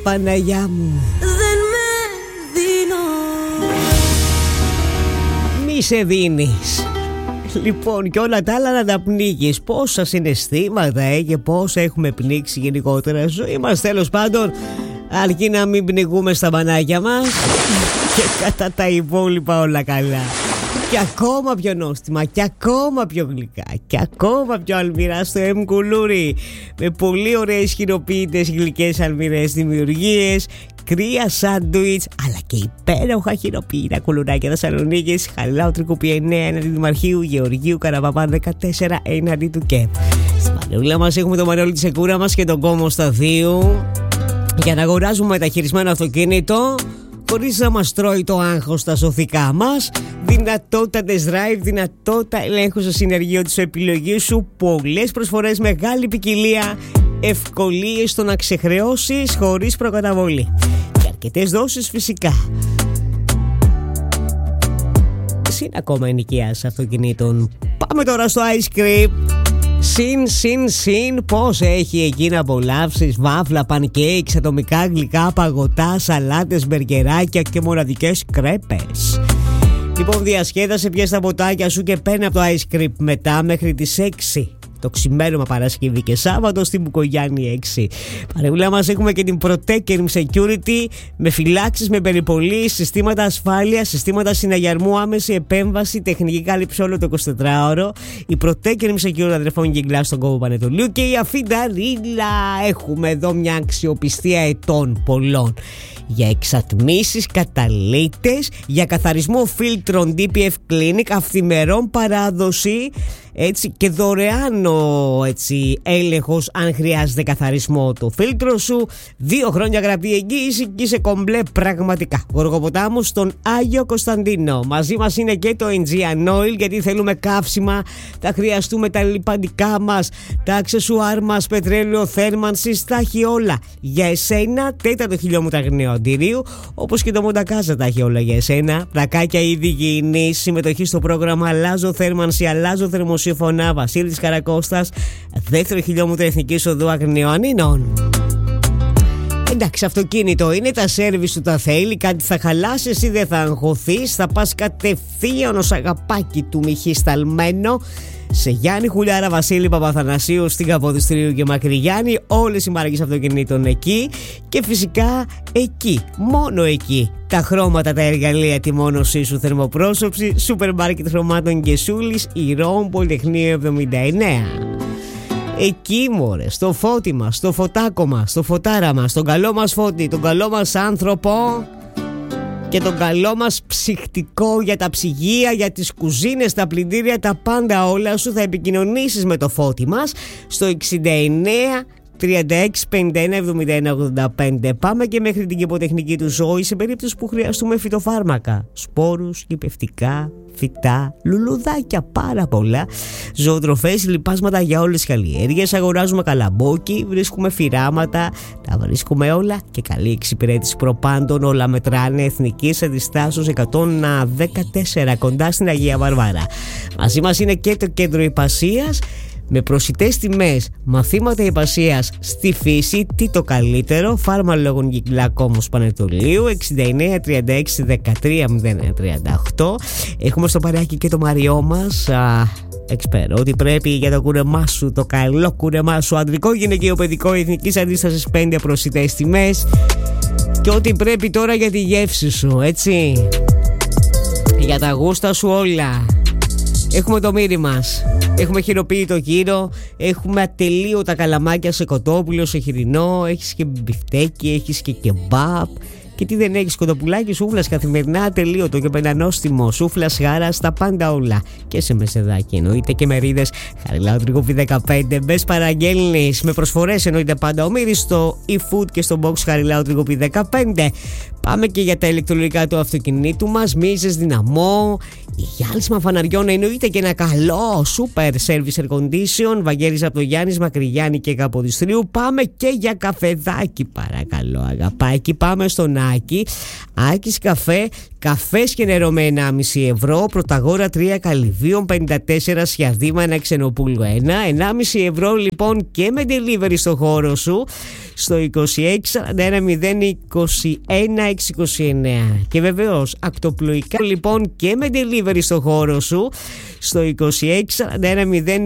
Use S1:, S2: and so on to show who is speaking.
S1: Παναγιά μου.
S2: Δεν με δίνω.
S1: Μη σε δίνεις. Λοιπόν, και όλα τα άλλα να τα πνίγεις. Πόσα συναισθήματα και πόσα έχουμε πνίξει γενικότερα ζωή μας. Τέλος πάντων, αρκεί να μην πνιγούμε στα μπανάκια μας και κατά τα υπόλοιπα όλα καλά. Και ακόμα πιο νόστιμα, και ακόμα πιο γλυκά, και ακόμα πιο αλμυρά στο M Κουλούρι. Με πολύ ωραίες χειροποίητες γλυκές αλμυρές δημιουργίες, κρύα σάντουιτς, αλλά και υπέροχα χειροποίητα κουλουράκια Θεσσαλονίκης. Χαριλάου Τρικούπη 9 έναντι Δημαρχείου Γεωργίου Καραπαπά 14 έναντι του ΚΕΠ. Στην παρεούλα μας έχουμε το Μανώλη της Εκούρα μας και τον Κόμο Σταδίου για να αγοράζουμε μεταχειρισμένο αυτοκίνητο χωρίς να μας τρώει το άγχος στα σωθικά μας. Δυνατότητα test drive, δυνατότητα ελέγχου στο συνεργείο της επιλογής σου, πολλές προσφορές, μεγάλη ποικιλία, ευκολίες στο να ξεχρεώσεις χωρίς προκαταβολή και αρκετές δόσεις φυσικά. Συν ακόμα ενοικιάσεις αυτοκινήτων. Πάμε τώρα στο Ice Cream. Συν, πώς έχει εκεί να απολαύσεις βάφλα, πανκέικς, ατομικά γλυκά, παγωτά, σαλάτες, μπεργκεράκια και μοναδικές κρέπες. Λοιπόν, διασκέδασε, πιες τα ποτάκια σου και παίρνει από το Ice Cream μετά μέχρι τις 6 το ξημέρωμα Παρασκευή και Σάββατο στην Μπουκογιάννη 6. Παρεούλα μας έχουμε και την Protector Security με φυλάξεις, με περιπολίες, συστήματα ασφάλειας, συστήματα συναγερμού, άμεση επέμβαση, τεχνική κάλυψη όλο το 24ωρο. Η Protector Security αδερφών Γιγκλά στον κόβο Πανετολίου και η Αφινταρίλα. Έχουμε εδώ μια αξιοπιστία ετών πολλών για εξατμίσεις, καταλύτες, για καθαρισμό φίλτρων DPF Clinic, αυθημερών παράδοση, έτσι, και δωρεάν έλεγχος αν χρειάζεται καθαρισμό το φίλτρο σου. 2 χρόνια γραπτή εγγύηση και είσαι κομπλέ πραγματικά. Γοργοποτάμου στον Άγιο Κωνσταντίνο. Μαζί μας είναι και το Aegean Oil, γιατί θέλουμε καύσιμα, θα χρειαστούμε τα λιπαντικά μας, τα αξεσουάρ μας, πετρέλαιο θέρμανσης, τα έχει όλα για εσένα. Τέταρτο χιλιόμετρα αγναίου αντιρίου, όπως και το Μοντακάζα τα έχει όλα για εσένα. Πλακάκια ήδη υγιεινής, συμμετοχή στο πρόγραμμα Αλλάζω Θέρμανση, Αλλάζω Θερμοσύφωνα, Βασίλης Καρακώστας, δεύτερο χιλιόμετρο Εθνικής Οδού Αγνεωανίνων. Εντάξει, αυτοκίνητο είναι, τα σέρβις του τα θέλει, κάτι θα χαλάσει, εσύ δεν θα αγχωθείς, θα πας κατευθείαν ως αγαπάκι του Μιχή σταλμένο σε Γιάννη Χουλιάρα, Βασίλη Παπαθανασίου, στην Καποδιστρίου και Μακρυγιάννη. Όλες οι μάρκες αυτοκινήτων εκεί και φυσικά εκεί, μόνο εκεί, τα χρώματα, τα εργαλεία, τη μόνωσή σου, θερμοπρόσωψη, σούπερ μάρκετ χρωμάτων και Σούλης, Ηρώων, Πολυτεχνείο 79. Εκεί μωρέ, στο φώτι μας, στο φωτάκο μας, στο φωτάρα μας, τον καλό μας φώτη, τον καλό μας άνθρωπο και τον καλό μας ψυχτικό για τα ψυγεία, για τις κουζίνες, τα πλυντήρια, τα πάντα όλα σου. Θα επικοινωνήσεις με το φώτι μας στο 69 36 51 71 85. Πάμε και μέχρι την κηποτεχνική του Ζώη σε περίπτωση που χρειαστούμε φυτοφάρμακα, σπόρους, λιπευτικά, φυτά, λουλουδάκια, πάρα πολλά, ζωοτροφές, λιπάσματα για όλες τις καλλιέργειες. Αγοράζουμε καλαμπόκι, βρίσκουμε φυράματα, τα βρίσκουμε όλα και καλή εξυπηρέτηση προπάντων. Όλα μετράνε, Εθνικής Αντιστάσεως 114 κοντά στην Αγία Βαρβάρα. Μαζί μας είναι και το κέντρο υπασίας με προσιτές τιμές, μαθήματα υπασίας στη φύση, τι το καλύτερο. Φάρμα Λόγων Κυκλάκομος Πανετολίου 69 36 13 01 38. Έχουμε στο παρεάκι και το Μαριό μας, εξπέρο, ότι πρέπει για το κούρεμά σου, το καλό κούρεμά σου, ανδρικό, γυναικείο, παιδικό, Εθνικής Αντίστασης 5 προσιτές τιμές και ό,τι πρέπει τώρα για τη γεύση σου, έτσι, για τα γούστα σου όλα. Έχουμε το μύρι μας, έχουμε χειροποίητο γύρο, έχουμε ατελείωτα καλαμάκια σε κοτόπουλο, σε χοιρινό, έχεις και μπιφτέκι, έχεις και κεμπάπ. Και τι δεν έχεις, κοτοπουλάκι, σούφλας καθημερινά ατελείωτο και πεντανόστιμο, σούφλας γάρας, τα πάντα όλα. Και σε μεσεδάκι εννοείται και μερίδες. Χαριλάου Τρικούπη 15. Μπες παραγγέλνεις με προσφορές, εννοείται πάντα ο Μύρης στο eFood και στο box Χαριλάου Τρικούπη 15. Πάμε και για τα ηλεκτρολογικά του αυτοκινήτου μας, μίζες, δυναμό, γυάλισμα φαναριών, εννοείται και ένα καλό super service air condition. Βαγγέλης από το Γιάννης, Μακρυγιάννη και Καποδιστρίου. Πάμε και για καφεδάκι, παρακαλώ αγαπάκι. Πάμε στον Άκη. Άκης καφέ, καφές και νερό με 1,5 ευρώ. Πρωταγόρα 3 Καλυβίων 54, Σιαδήμα 1 Ξενοπούλου 1. 1,5 ευρώ λοιπόν και με delivery στο χώρο σου. στο 2641-021-629. Και βεβαίως ακτοπλοϊκά λοιπόν και με delivery στο χώρο σου στο 2641-021-629.